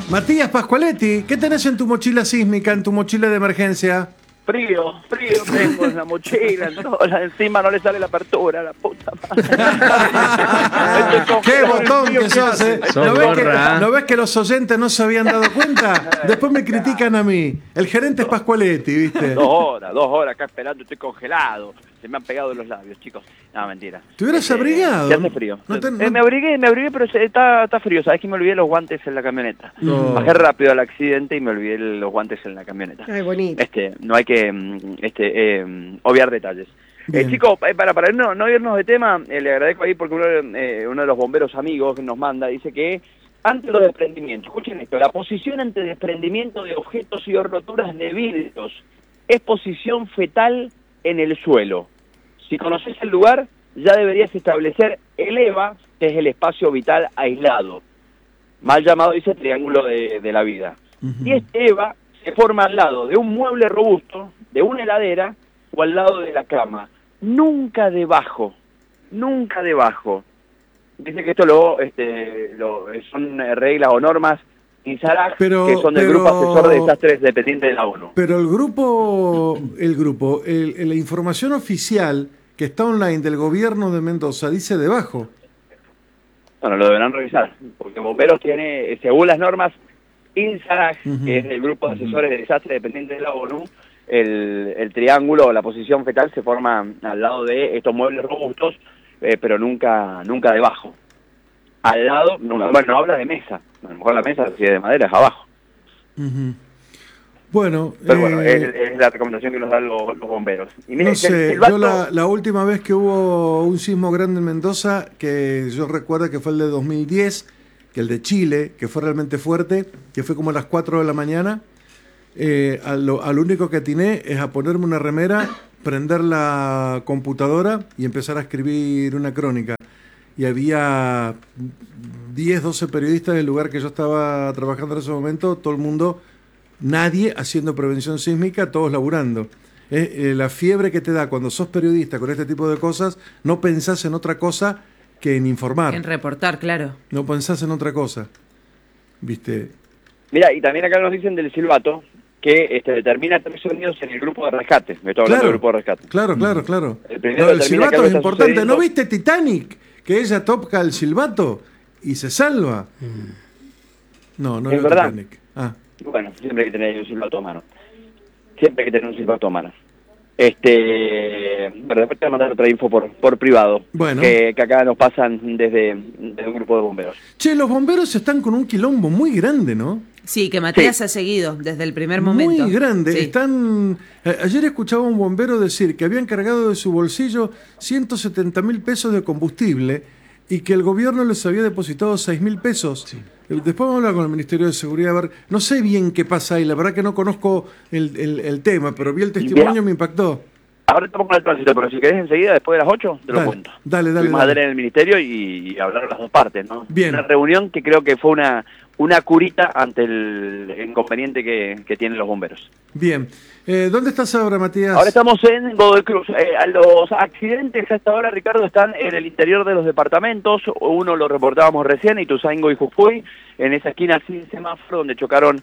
Matías Pascualetti, ¿qué tenés en tu mochila sísmica, en tu mochila de emergencia? Frío tengo en la mochila, encima no le sale la apertura, la puta madre. ¡Qué botón que sos, eh! Socorra. ¿No ves que los oyentes no se habían dado cuenta? Después me critican a mí. El gerente es Pascualetti, ¿viste? 2 horas acá esperando, estoy congelado. Se me han pegado los labios, chicos. No, mentira. ¿Te hubieras abrigado? Se hace frío. No te- Me abrigué, pero está frío. Sabés que me olvidé los guantes en la camioneta. No. Bajé rápido al accidente y me olvidé los guantes en la camioneta. Ay, bonito. No hay que obviar detalles. Bien. Chicos, para no irnos de tema, le agradezco ahí porque uno de los bomberos amigos que nos manda, dice que ante los desprendimientos, escuchen esto, la posición ante desprendimiento de objetos y o roturas de vidrios es posición fetal en el suelo. Si conoces el lugar, ya deberías establecer el EVA, que es el espacio vital aislado, mal llamado, dice, triángulo de la vida. Y este EVA se forma al lado de un mueble robusto, de una heladera o al lado de la cama. Nunca debajo. Dice que esto son reglas o normas INSARAG, que son del Grupo Asesor de Desastres dependiente de la ONU. Pero la información oficial que está online del gobierno de Mendoza dice debajo. Bueno, lo deberán revisar, porque Bomberos tiene, según las normas INSARAG, que es el Grupo de Asesores de Desastres dependiente de la ONU, el triángulo o la posición fetal se forma al lado de estos muebles robustos, pero nunca debajo. Al lado, no habla de mesa, a lo mejor la mesa, si es de madera, es abajo. Bueno, Pero bueno, es la recomendación que nos dan los bomberos. Y mire, no sé, el vato- yo la última vez que hubo un sismo grande en Mendoza, que yo recuerdo que fue el de 2010, que el de Chile, que fue realmente fuerte, que fue como a las 4 de la mañana, al único que atiné es a ponerme una remera, prender la computadora y empezar a escribir una crónica. Y había 10, 12 periodistas del lugar que yo estaba trabajando en ese momento, todo el mundo, nadie haciendo prevención sísmica, todos laburando. La fiebre que te da cuando sos periodista con este tipo de cosas, no pensás en otra cosa que en informar. En reportar, claro. No pensás en otra cosa. ¿Viste? Mira, y también acá nos dicen del silbato, que determina 3 sonidos en el grupo de rescate. Me estoy hablando del grupo de rescate. Claro. El primero El determina que silbato algo es está importante. sucediendo. ¿No viste Titanic? Que ella toca el silbato y se salva. No Es vio verdad. Titanic. Ah. Bueno, siempre hay que tener un silbato a mano. Pero después te voy a mandar otra info por privado. Bueno. Que acá nos pasan desde un grupo de bomberos. Che, los bomberos están con un quilombo muy grande, ¿no? Sí, que Matías Sí. ha seguido desde el primer momento. Muy grande. Sí. Ayer escuchaba a un bombero decir que habían cargado de su bolsillo 170.000 pesos de combustible y que el gobierno les había depositado 6.000 pesos. Después vamos a hablar con el Ministerio de Seguridad. A ver, no sé bien qué pasa ahí, la verdad que no conozco el tema, pero vi el testimonio y Mirá. me impactó. Ahora estamos con el tránsito, pero si querés enseguida, después de las 8, te lo Dale, cuento. dale. Fuimos ayer en el ministerio y hablaron las dos partes, ¿no? Bien. Una reunión que creo que fue una curita ante el inconveniente que tienen los bomberos. Bien. ¿Dónde estás ahora, Matías? Ahora estamos en Godoy Cruz. Los accidentes a esta hora, Ricardo, están en el interior de los departamentos. Uno lo reportábamos recién, Ituzaingó y Jujuy, en esa esquina sin semáforo, donde chocaron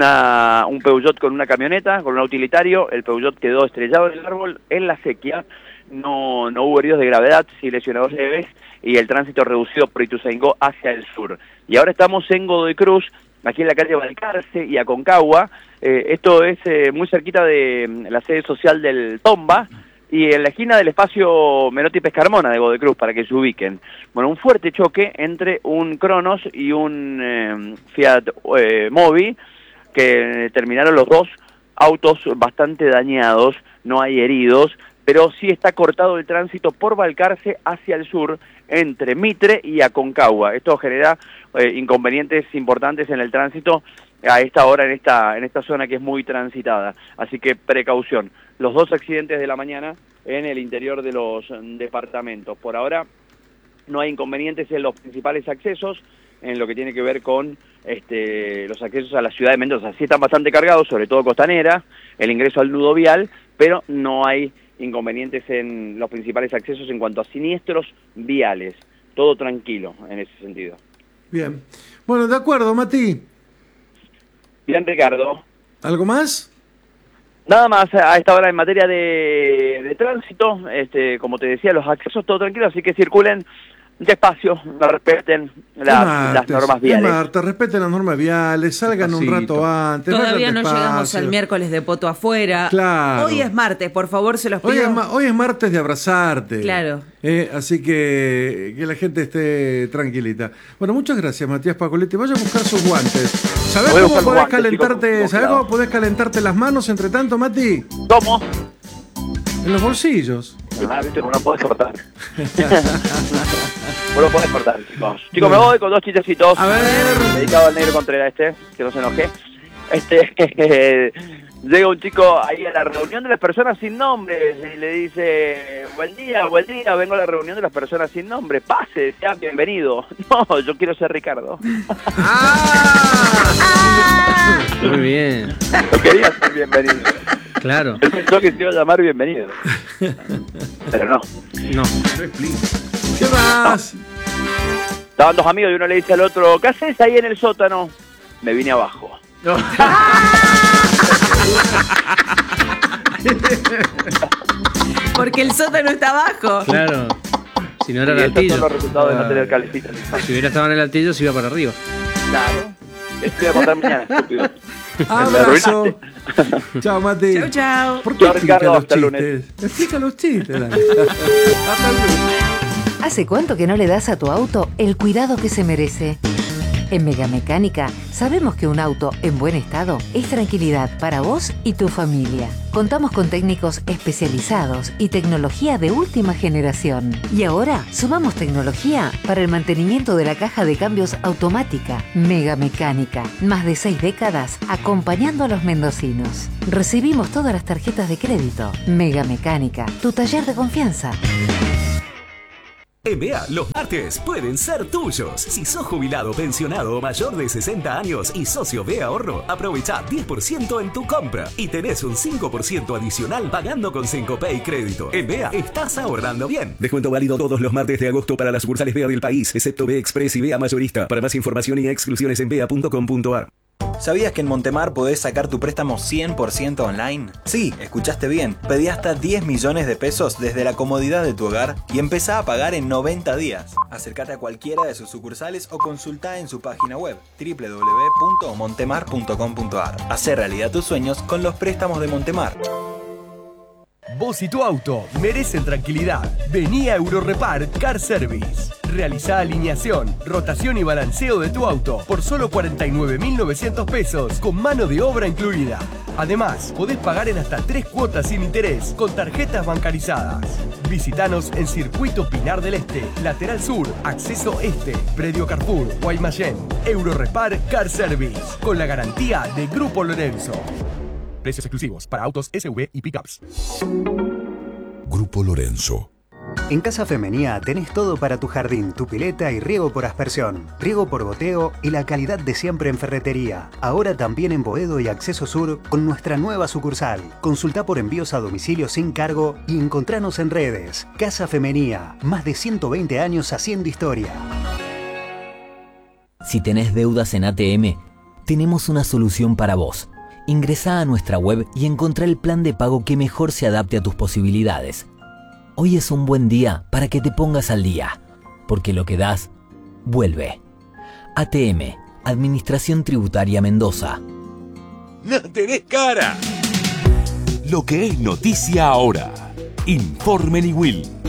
un Peugeot con una camioneta, con un utilitario. El Peugeot quedó estrellado en el árbol en la sequía. No hubo heridos de gravedad, sí lesionados leves, y el tránsito reducido por Ituzaingó hacia el sur. Y ahora estamos en Godoy Cruz, aquí en la calle Balcarce y Aconcagua. Esto es muy cerquita de la sede social del Tomba y en la esquina del espacio Menotti Pescarmona de Godoy Cruz, para que se ubiquen. Bueno, un fuerte choque entre un Cronos y un Fiat Mobi, que terminaron los dos autos bastante dañados, no hay heridos, pero sí está cortado el tránsito por Balcarce hacia el sur, entre Mitre y Aconcagua. Esto genera inconvenientes importantes en el tránsito a esta hora en esta zona que es muy transitada. Así que precaución. Los dos accidentes de la mañana en el interior de los departamentos. Por ahora no hay inconvenientes en los principales accesos, en lo que tiene que ver con los accesos a la ciudad de Mendoza. Sí están bastante cargados, sobre todo Costanera, el ingreso al nudo vial, pero no hay inconvenientes en los principales accesos en cuanto a siniestros viales. Todo tranquilo en ese sentido. Bien. Bueno, de acuerdo, Mati. Bien, Ricardo. ¿Algo más? Nada más a esta hora en materia de tránsito, como te decía, los accesos todo tranquilo, así que circulen despacio, respeten las normas viales. Respeten las normas viales, salgan un rato antes. Todavía no llegamos al miércoles de poto afuera. Claro. Hoy es martes, por favor, se los pido. Hoy es martes de abrazarte. Claro. Así que la gente esté tranquilita. Bueno, muchas gracias, Matías Pacoletti. Vaya a buscar sus guantes. ¿Sabés cómo podés calentarte? ¿Sabés cómo podés calentarte las manos entre tanto, Mati? ¿Cómo? En los bolsillos. Viste, no podés cortar. No lo podés cortar, chicos. Chicos, me voy con 2 chistecitos. A ver. Dedicado al negro Contreras, que no se enoje. Llega un chico ahí a la reunión de las personas sin nombres y le dice: buen día, vengo a la reunión de las personas sin nombre. Pase, sea bienvenido. No, yo quiero ser Ricardo. Muy bien. Yo quería ser bienvenido. Claro. Él pensó que se iba a llamar bienvenido. Pero no. No. ¿Qué más? Estaban 2 amigos y uno le dice al otro: ¿qué haces ahí en el sótano? Me vine abajo. No. Porque el sótano está abajo. Claro. Si no era Y el estos altillo. son los resultados de no tener calecita. Si hubiera estado en el altillo, se iba para arriba. Claro. Esto voy a contar mañana, estúpido. Abrazo. Chao, Mati. Chau, chau. ¿Por qué Chao, explica Ricardo, los hasta el chistes? Explica los chistes. Hasta el lunes. ¿Hace cuánto que no le das a tu auto el cuidado que se merece? En Megamecánica sabemos que un auto en buen estado es tranquilidad para vos y tu familia. Contamos con técnicos especializados y tecnología de última generación. Y ahora sumamos tecnología para el mantenimiento de la caja de cambios automática. Megamecánica, más de 6 décadas acompañando a los mendocinos. Recibimos todas las tarjetas de crédito. Megamecánica, tu taller de confianza. En BEA, los martes pueden ser tuyos. Si sos jubilado, pensionado o mayor de 60 años y socio BEA Ahorro, aprovecha 10% en tu compra y tenés un 5% adicional pagando con Syncopay Crédito. En BEA estás ahorrando bien. Descuento válido todos los martes de agosto para las sucursales BEA del país, excepto BEA Express y BEA Mayorista. Para más información y exclusiones en bea.com.ar. ¿Sabías que en Montemar podés sacar tu préstamo 100% online? Sí, escuchaste bien. Pedí hasta 10 millones de pesos desde la comodidad de tu hogar y empezá a pagar en 90 días. Acércate a cualquiera de sus sucursales o consultá en su página web www.montemar.com.ar. Hacé realidad tus sueños con los préstamos de Montemar. Vos y tu auto merecen tranquilidad. Vení a Eurorepar Car Service. Realizá alineación, rotación y balanceo de tu auto por solo 49.900 pesos con mano de obra incluida. Además, podés pagar en hasta 3 cuotas sin interés con tarjetas bancarizadas. Visítanos en Circuito Pinar del Este, Lateral Sur, Acceso Este, Predio Carrefour, Guaymallén. Eurorepar Car Service, con la garantía de Grupo Lorenzo. Precios exclusivos para autos SUV y pickups. Grupo Lorenzo. En Casa Femenía tenés todo para tu jardín, tu pileta y riego por aspersión, riego por goteo y la calidad de siempre en ferretería. Ahora también en Boedo y Acceso Sur con nuestra nueva sucursal. Consultá por envíos a domicilio sin cargo y encontranos en redes. Casa Femenía, más de 120 años haciendo historia. Si tenés deudas en ATM, tenemos una solución para vos. Ingresá a nuestra web y encontrá el plan de pago que mejor se adapte a tus posibilidades. Hoy es un buen día para que te pongas al día, porque lo que das, vuelve. ATM, Administración Tributaria Mendoza. ¡No tenés cara! Lo que es noticia ahora. Informe Niwil.